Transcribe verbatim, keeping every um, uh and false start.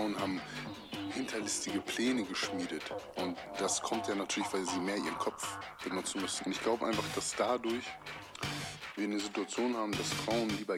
Frauen haben hinterlistige Pläne geschmiedet. Und das kommt ja natürlich, weil sie mehr ihren Kopf benutzen müssen. Und ich glaube einfach, dass dadurch wir eine Situation haben, dass Frauen lieber